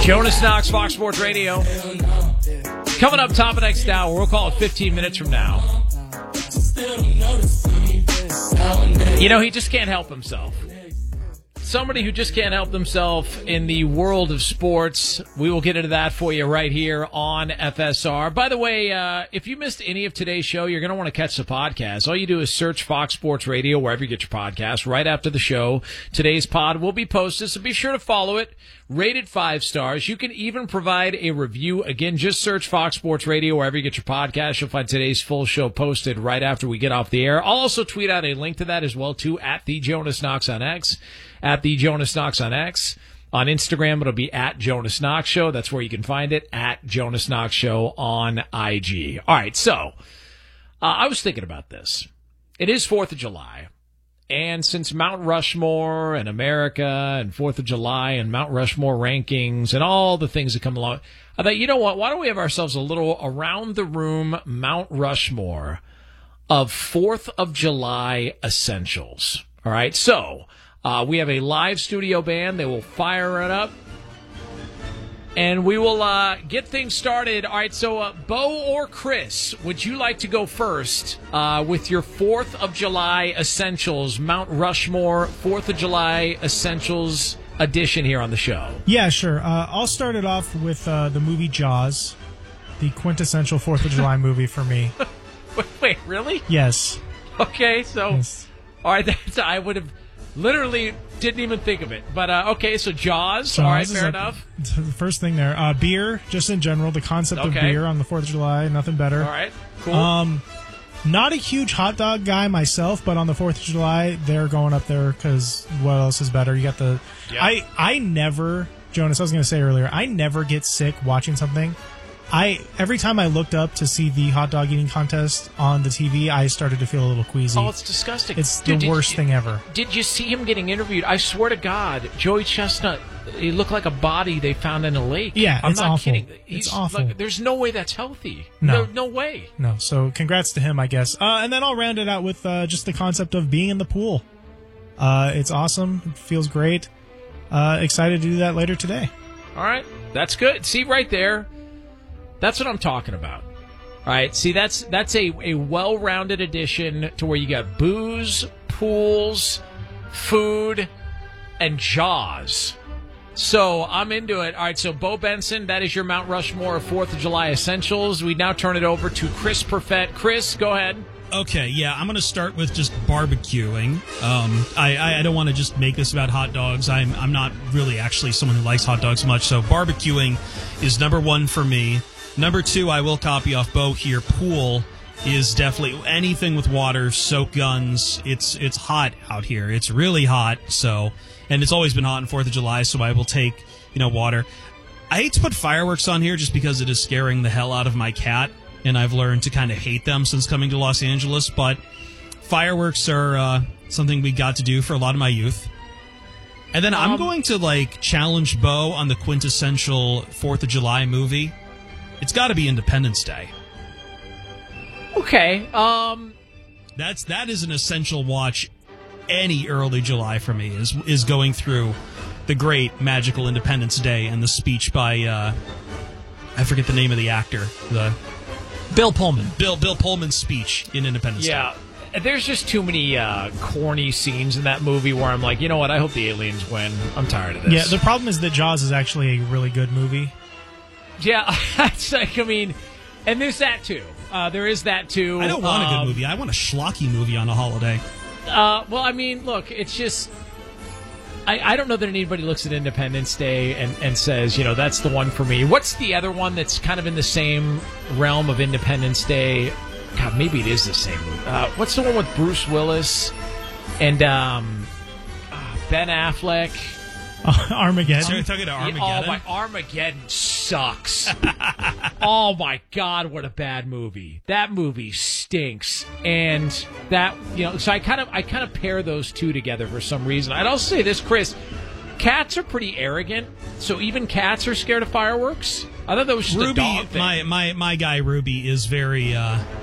Jonas Knox, Fox Sports Radio. Coming up top of next hour, we'll call it 15 minutes from now. You know, he just can't help himself. Somebody who just can't help themselves in the world of sports. We will get into that for you right here on FSR. By the way, if you missed any of today's show, you're going to want to catch the podcast. All you do is search Fox Sports Radio wherever you get your podcast. Right after the show, today's pod will be posted, so be sure to follow it. Rated 5 stars. You can even provide a review. Again, just search Fox Sports Radio wherever you get your podcast. You'll find today's full show posted right after we get off the air. I'll also tweet out a link to that as well, too, at the Jonas Knox on X. At the Jonas Knox on X. On Instagram, it'll be at Jonas Knox Show. That's where you can find it, at Jonas Knox Show on IG. All right, so I was thinking about this. It is 4th of July. And since Mount Rushmore and America and 4th of July and Mount Rushmore rankings and all the things that come along, I thought, you know what, why don't we have ourselves a little around-the-room Mount Rushmore of 4th of July essentials. All right, so we have a live studio band. They will fire it up. And we will get things started. All right, so Bo or Chris, would you like to go first with your 4th of July Essentials, Mount Rushmore 4th of July Essentials edition here on the show? Yeah, sure. I'll start it off with the movie Jaws, the quintessential 4th of July movie for me. Wait, really? Yes. Okay, so, yes. All right, I would have literally didn't even think of it. But, okay, so Jaws. All right, fair enough. The first thing there. Beer, just in general, the concept of beer on the 4th of July, nothing better. All right, cool. Not a huge hot dog guy myself, but on the 4th of July, they're going up there because what else is better? You got the... Yep. I never... Jonas, I was going to say earlier, I never get sick watching something. Every time I looked up to see the hot dog eating contest on the TV, I started to feel a little queasy. Oh, it's disgusting. It's the worst thing ever. Did you see him getting interviewed? I swear to God, Joey Chestnut, he looked like a body they found in a lake. Yeah, I'm it's not awful. kidding. It's awful. Like, there's no way that's healthy. No way. No, so congrats to him, I guess. And then I'll round it out with just the concept of being in the pool. It's awesome. It feels great. Excited to do that later today. All right, that's good. See, right there. That's what I'm talking about. All right, see, that's a well-rounded addition to where you got booze, pools, food, and Jaws. So I'm into it. All right, so Bo Benson, that is your Mount Rushmore of 4th of July Essentials. We now turn it over to Chris Perfett. Chris, go ahead. Okay, yeah, I'm going to start with just barbecuing. I don't want to just make this about hot dogs. I'm not really actually someone who likes hot dogs much, so barbecuing is number 1 for me. Number 2, I will copy off Bo here. Pool is definitely anything with water, soak guns. It's hot out here. It's really hot. So, and it's always been hot on 4th of July, so I will take, water. I hate to put fireworks on here just because it is scaring the hell out of my cat, and I've learned to kind of hate them since coming to Los Angeles. But fireworks are something we got to do for a lot of my youth. And then I'm going to challenge Bo on the quintessential 4th of July movie. It's got to be Independence Day. Okay. That is an essential watch any early July for me, is going through the great magical Independence Day and the speech by I forget the name of the actor. Bill Pullman. Bill Pullman's speech in Independence Day. Yeah. There's just too many corny scenes in that movie where I'm like, you know what, I hope the aliens win. I'm tired of this. Yeah, the problem is that Jaws is actually a really good movie. Yeah, and there's that too. There is that too. I don't want a good movie. I want a schlocky movie on a holiday. Look, it's just... I don't know that anybody looks at Independence Day and says, that's the one for me. What's the other one that's kind of in the same realm of Independence Day? God, maybe it is the same movie. What's the one with Bruce Willis and Ben Affleck? Armageddon. Are you talking about Armageddon? Armageddon sucks. Oh my God, what a bad movie. That movie stinks. And that, so I kind of pair those two together for some reason. I'd also say this, Chris, cats are pretty arrogant, so even cats are scared of fireworks. I thought that was just Ruby, a dog thing. My guy Ruby is very